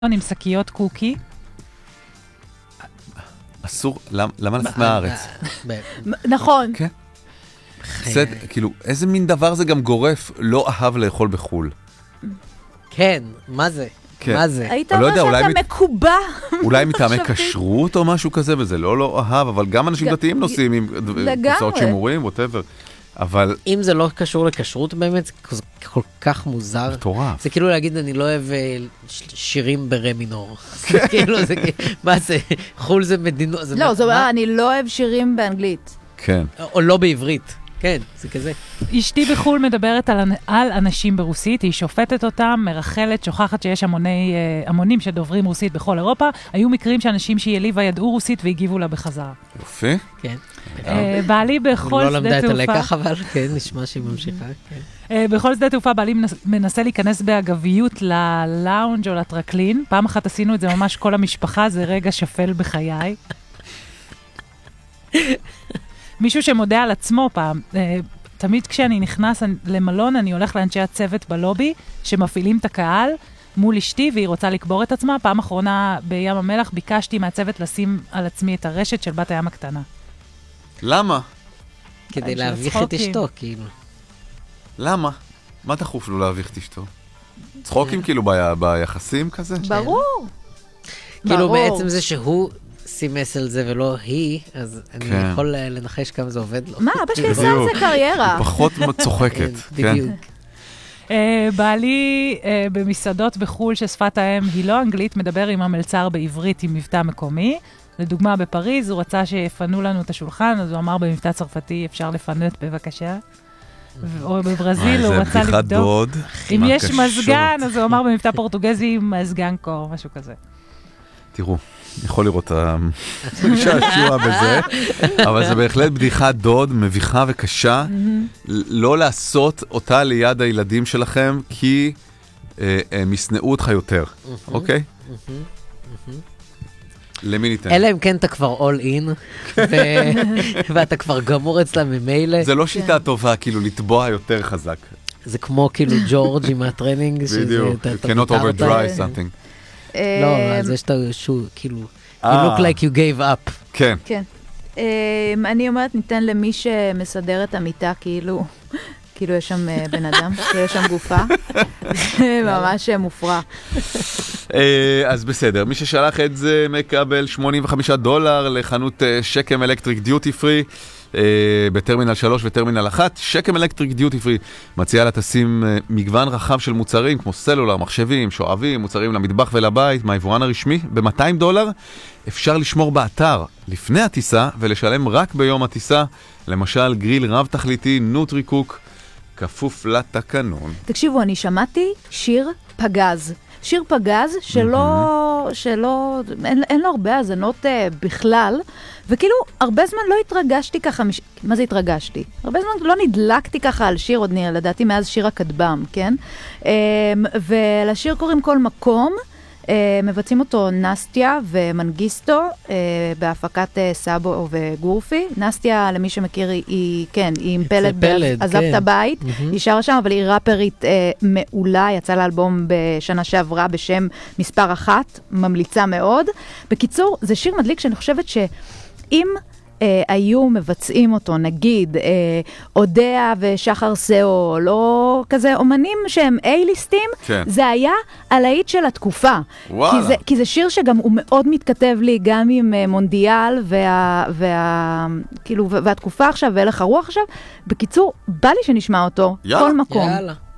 עם שקיות קוקי. אסור, למה לצאת מהארץ? נכון. כן. כאילו, איזה מין דבר זה גם גורף, לא אהב לאכול בחול. כן, מה זה? מה זה? היית אומר שאתה מקובע. אולי מטעמי כשרות או משהו כזה, וזה לא אהב, אבל גם אנשים דתיים נוסעים עם קופסאות שימורים, whatever. אבל... אם זה לא קשור לכשרות באמת, זה כל כך מוזר. מטורף. זה כאילו להגיד, אני לא אוהב שירים ברמינור. כאילו, מה זה? חול זה מדינות. לא, זה אומר, אני לא אוהב שירים באנגלית. כן. או לא בעברית. כן, זה כזה. אשתי בחול מדברת על אנשים ברוסית, היא שופטת אותם, מרחלת, שוכחת שיש המונים שדוברים רוסית בכל אירופה. היו מקרים שאנשים שהיא העליבה ידעו רוסית והגיבו לה בחזרה. יופי. כן. בעלי בכל שדה תעופה... לא למדה את הלקח, אבל כן, נשמע שהיא ממשיכה. בכל שדה תעופה בעלי מנסה להיכנס באגביות ללאונג' או לטרקלין. פעם אחת עשינו את זה ממש כל המשפחה, זה רגע שפל בחיי. מישהו שמודה על עצמו פעם, תמיד כשאני נכנס למלון, אני הולך לאנשי הצוות בלובי, שמפעילים את הקהל מול אשתי, והיא רוצה לקבור את עצמה. פעם אחרונה בים המלח ביקשתי מהצוות לשים על עצמי את הרשת של בת הים הקטנה. למה? כדי להביך את אשתו, כאילו. למה? מה דחוף לו להביך את אשתו? צחוקים כאילו ביחסים כזה? ברור. כאילו בעצם זה שהוא... סימס על זה ולא היא, אז אני יכול לנחש כמה זה עובד לו. מה, אבא שלי עשה על זה קריירה. היא פחות צוחקת. בדיוק. בעלי במסעדות בחול ששפת האם היא לא אנגלית, מדבר עם המלצר בעברית עם מבטא מקומי. לדוגמה בפריז, הוא רצה שיפנו לנו את השולחן, אז הוא אמר במבטא צרפתי, אפשר לפנות בבקשה. או בברזיל, הוא רצה לבדוק. אם יש מזגן, אז הוא אמר במבטא פורטוגזי, מזגן קור, משהו כזה. תראו. יכול לראות שעשוע בזה, אבל זה בהחלט בדיחת דוד, מביכה וקשה, לא לעשות אותה ליד הילדים שלכם, כי הם יסנאו אותך יותר, אוקיי? למי ניתן? אלא אם כן אתה כבר all in, ואתה כבר גמור אצלה ממילא. זה לא שיטה טובה, כאילו לטבוע יותר חזק. זה כמו כאילו ג'ורג' עם הטרנינג, בדיוק, you cannot over dry something. לא, אז יש את שהוא כאילו... You look like you gave up. כן. כן. אני אומרת, ניתן למי שמסדר את המיטה, כאילו יש שם בן אדם, יש שם גופה. זה ממש מופרע. אז בסדר, מי ששלח את זה מקבל $85 לחנות שקם אלקטריק דיוטי פרי, בטרמינל 3 וטרמינל 1. שקם אלקטריק דיוטי פרי מציעה לשים מגוון רחב של מוצרים כמו סלולר, מחשבים, שואבים, מוצרים למטבח ולבית, מהיבואן הרשמי. ב$200 אפשר לשמור באתר לפני הטיסה ולשלם רק ביום הטיסה, למשל גריל רב תכליתי נוטרי קוק, כפוף לתקנון. תקשיבו, אני שמעתי שיר פגז. שיר פגז אין לו הרבה האזנות בכלל, וכאילו הרבה זמן לא התרגשתי ככה, מה זה התרגשתי? הרבה זמן לא נדלקתי ככה על שיר, עוד לדעתי מאז שיר הכדבם, כן? ולשיר קוראים כל מקום, מבצעים אותו נסטיה ומנגיסטו, בהפקת סאבו וגורפי. נסטיה, למי שמכיר, היא עם פלד, עזב את הבית, היא שרה שם, אבל היא ראפרית מעולה, יצאה לאלבום בשנה שעברה בשם מספר 1, ממליצה מאוד. בקיצור, זה שיר מדליק שאני חושבת שאם היו מבצעים אותו, נגיד, אודיה ושחר סאו, לא כזה אומנים שהם איי-ליסטים, כן. זה היה הלהיט של התקופה. וואלה. כי זה שיר שגם הוא מאוד מתכתב לי, גם עם מונדיאל, והתקופה עכשיו, והלך הרוח עכשיו. בקיצור, בא לי שנשמע אותו, יאללה. כל מקום. יאללה.